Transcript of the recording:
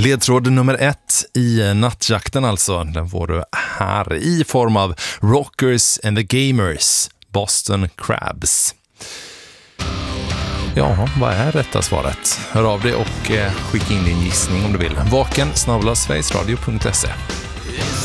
Ledtråd nummer 1 i nattjakten alltså, den får du här i form av Rockers and the Gamers, Boston Crabs. Ja, vad är rätta svaret? Hör av dig och skicka in din gissning om du vill. vaken@sverigesradio.se